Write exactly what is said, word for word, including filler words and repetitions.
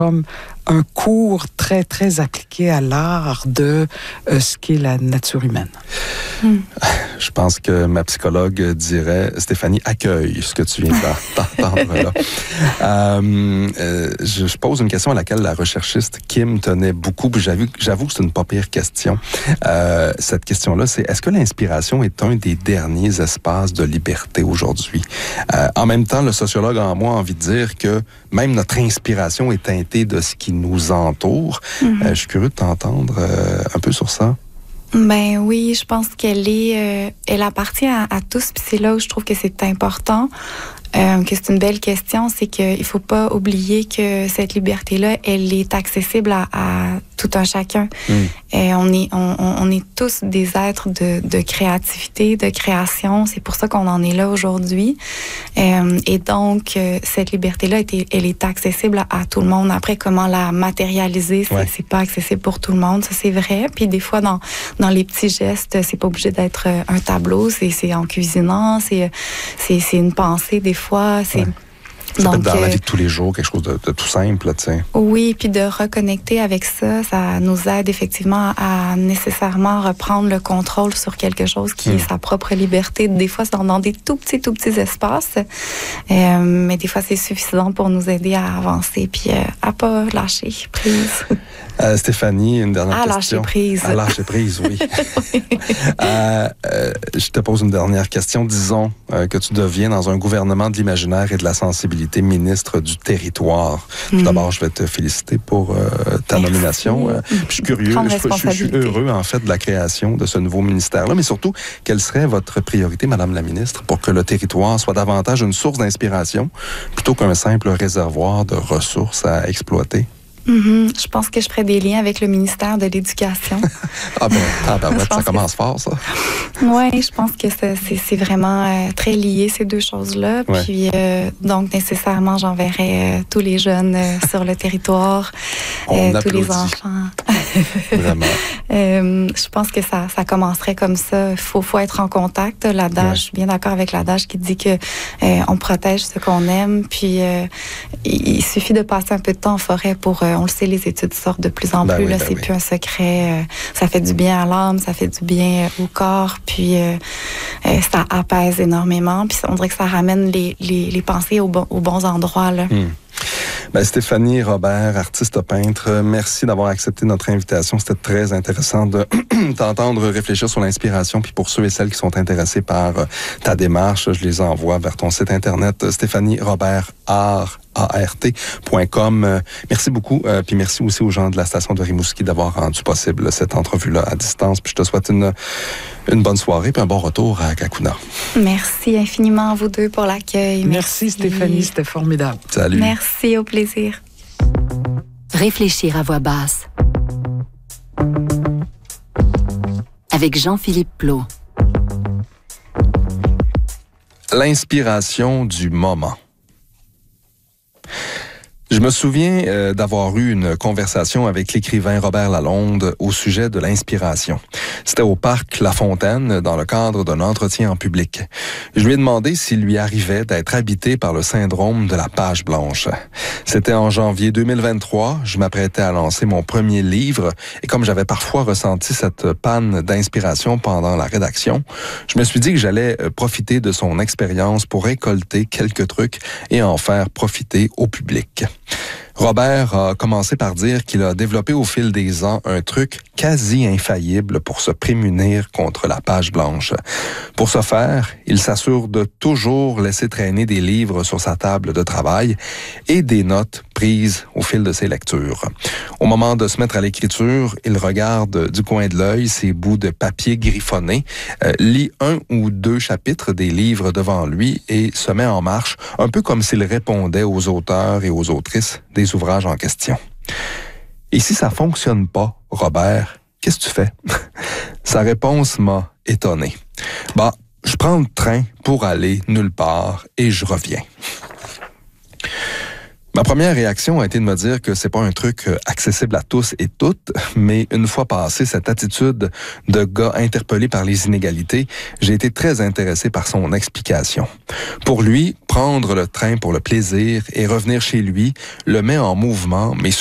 comme un cours très, très appliqué à l'art de euh, ce qu'est la nature humaine. Hmm. Je pense que ma psychologue dirait, Stéphanie, accueille ce que tu viens d'entendre là. euh, euh, je, je pose une question à laquelle la recherchiste Kim tenait beaucoup, puis j'avoue, j'avoue que c'est une pas pire question. Euh, cette question-là, c'est est-ce que l'inspiration est un des derniers espaces de liberté aujourd'hui? Euh, en même temps, le sociologue en moi a envie de dire que même notre inspiration est teintée de ce qui nous entoure. Mm-hmm. Euh, je suis curieux de t'entendre euh, un peu sur ça. Ben oui, je pense qu'elle est, euh, elle appartient à, à tous, puis c'est là où je trouve que c'est important. Euh, que c'est une belle question, c'est qu'il faut pas oublier que cette liberté-là, elle est accessible à, à tout un chacun. Mm. Et on est, on, on est tous des êtres de, de créativité, de création. C'est pour ça qu'on en est là aujourd'hui. Euh, et donc, euh, cette liberté-là, elle est accessible à, à tout le monde. Après, comment la matérialiser, c'est, ouais. c'est pas accessible pour tout le monde, ça c'est vrai. Puis des fois, dans, dans les petits gestes, c'est pas obligé d'être un tableau, c'est, c'est en cuisinant, c'est, c'est, c'est une pensée des fois, c'est... Ouais. Ça peut être dans euh, la vie de tous les jours, quelque chose de, de tout simple, tu sais. Oui, puis de reconnecter avec ça, ça nous aide effectivement à nécessairement reprendre le contrôle sur quelque chose qui mmh. est sa propre liberté. Des fois, c'est dans des tout petits, tout petits espaces, euh, mais des fois, c'est suffisant pour nous aider à avancer puis euh, à pas lâcher prise. Euh, Stéphanie, une dernière à question. À lâcher prise. À lâcher prise, oui. euh, euh, je te pose une dernière question. Disons euh, que tu deviens dans un gouvernement de l'imaginaire et de la sensibilité ministre du territoire. Mmh. D'abord, je vais te féliciter pour euh, ta Merci. nomination. Euh, je suis curieux, je, je, je suis heureux en fait de la création de ce nouveau ministère-là, mais surtout, quelle serait votre priorité, Madame la ministre, pour que le territoire soit davantage une source d'inspiration plutôt qu'un simple réservoir de ressources à exploiter? Mm-hmm. Je pense que je ferais des liens avec le ministère de l'Éducation. ah ben, ah ben ouais, ça commence que... fort, ça. Oui, je pense que ça, c'est, c'est vraiment euh, très lié, ces deux choses-là. Ouais. Puis, euh, donc, nécessairement, j'enverrai euh, tous les jeunes euh, sur le territoire, euh, tous les enfants. Vraiment. euh, je pense que ça, ça commencerait comme ça. Il faut, faut être en contact. L'adage, ouais. Je suis bien d'accord avec l'adage qui dit que euh, on protège ce qu'on aime. Puis, euh, il, il suffit de passer un peu de temps en forêt pour... Euh, on le sait, les études sortent de plus en ben plus. Oui, là, ben c'est oui. plus un secret. Euh, ça fait du bien à l'âme, ça fait du bien euh, au corps. Puis, euh, euh, ça apaise énormément. Puis, on dirait que ça ramène les, les, les pensées aux, bon, aux bons endroits, là. Mm. Ben, Stéphanie Robert, artiste peintre, merci d'avoir accepté notre invitation. C'était très intéressant de t'entendre réfléchir sur l'inspiration. Puis pour ceux et celles qui sont intéressés par ta démarche, je les envoie vers ton site internet Stéphanie Robert Art. A R T point com. Merci beaucoup. Euh, puis merci aussi aux gens de la station de Rimouski d'avoir rendu possible cette entrevue-là à distance. Puis je te souhaite une, une bonne soirée puis un bon retour à Kakuna. Merci infiniment à vous deux pour l'accueil. Merci, merci Stéphanie, c'était formidable. Salut. Merci, au plaisir. Réfléchir à voix basse. Avec Jean-Philippe Plot. L'inspiration du moment. Je me souviens euh, d'avoir eu une conversation avec l'écrivain Robert Lalonde au sujet de l'inspiration. C'était au parc La Fontaine, dans le cadre d'un entretien en public. Je lui ai demandé s'il lui arrivait d'être habité par le syndrome de la page blanche. C'était en janvier deux mille vingt-trois, je m'apprêtais à lancer mon premier livre, et comme j'avais parfois ressenti cette panne d'inspiration pendant la rédaction, je me suis dit que j'allais profiter de son expérience pour récolter quelques trucs et en faire profiter au public. Robert a commencé par dire qu'il a développé au fil des ans un truc quasi infaillible pour se prémunir contre la page blanche. Pour ce faire, il s'assure de toujours laisser traîner des livres sur sa table de travail et des notes prises au fil de ses lectures. Au moment de se mettre à l'écriture, il regarde du coin de l'œil ses bouts de papier griffonnés, euh, lit un ou deux chapitres des livres devant lui et se met en marche, un peu comme s'il répondait aux auteurs et aux autrices des ouvrages en question. Et si ça fonctionne pas, Robert, qu'est-ce que tu fais? Sa réponse m'a étonné. Bah, je prends le train pour aller nulle part et je reviens. Ma première réaction a été de me dire que c'est pas un truc accessible à tous et toutes, mais une fois passé cette attitude de gars interpellé par les inégalités, j'ai été très intéressé par son explication. Pour lui, prendre le train pour le plaisir et revenir chez lui le met en mouvement, mais